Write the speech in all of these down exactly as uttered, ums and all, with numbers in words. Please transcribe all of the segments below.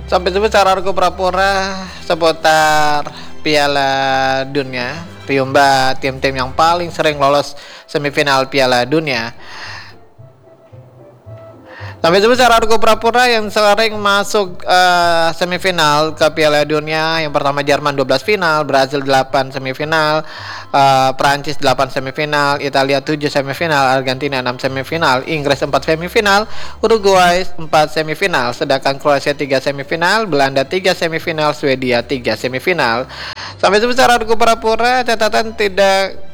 Sampai jumpa cara Argo Prapura seputar Piala Dunia. Riumba tim-tim yang paling sering lolos semifinal Piala Dunia. Sampai jumpa cara Argo Prapura yang sering masuk uh, semifinal ke Piala Dunia. Yang pertama Jerman dua belas final, Brazil delapan semifinal, uh, Prancis delapan semifinal, Italia tujuh semifinal, Argentina enam semifinal, Inggris empat semifinal, Uruguay empat semifinal, sedangkan Kroasia tiga semifinal, Belanda tiga semifinal, Swedia tiga semifinal. Sampai jumpa cara Argo Prapura, catatan tidak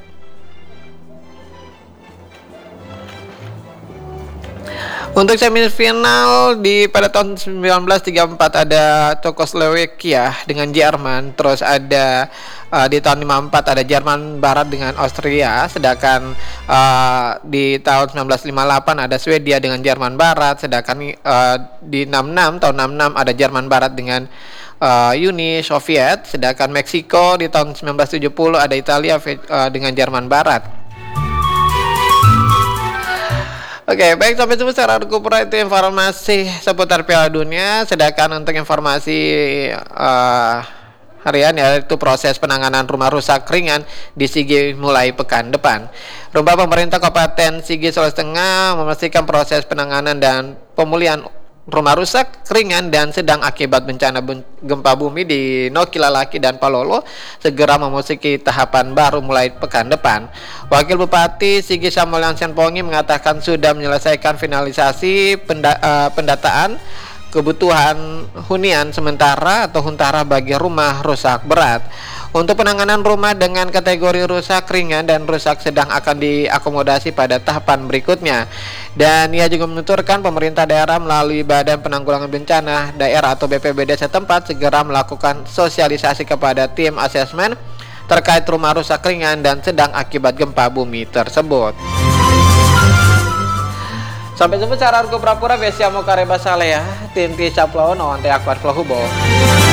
untuk semifinal di pada tahun seribu sembilan ratus tiga puluh empat ada Czechoslovakia dengan Jerman, terus ada uh, di tahun lima puluh empat ada Jerman Barat dengan Austria, sedangkan uh, di tahun seribu sembilan ratus lima puluh delapan ada Swedia dengan Jerman Barat, sedangkan uh, di enam puluh enam tahun enam puluh enam ada Jerman Barat dengan uh, Uni Soviet, sedangkan Meksiko di tahun seribu sembilan ratus tujuh puluh ada Italia uh, dengan Jerman Barat. Oke, okay, baik, sampai jumpa secara Argo itu informasi seputar Piala Dunia. Sedangkan untuk informasi uh, harian yaitu proses penanganan rumah rusak ringan di Sigi mulai pekan depan. Rumah pemerintah Kabupaten Sigi Sulawesi Tengah memastikan proses penanganan dan pemulihan rumah rusak ringan dan sedang akibat bencana gempa bumi di Nokilalaki dan Palolo segera memasuki tahapan baru mulai pekan depan. Wakil Bupati Sigi Samolian Senpongi mengatakan sudah menyelesaikan finalisasi penda, uh, pendataan kebutuhan hunian sementara atau huntara bagi rumah rusak berat. Untuk penanganan rumah dengan kategori rusak ringan dan rusak sedang akan diakomodasi pada tahapan berikutnya. Dan ia juga menuturkan pemerintah daerah melalui Badan Penanggulangan Bencana Daerah atau B P B D setempat segera melakukan sosialisasi kepada tim asesmen terkait rumah rusak ringan dan sedang akibat gempa bumi tersebut. Sampai jumpa cara Argo Prapura Besia Mokareba Saleh ya. Tim Tisaplau no ante akbar Hubo.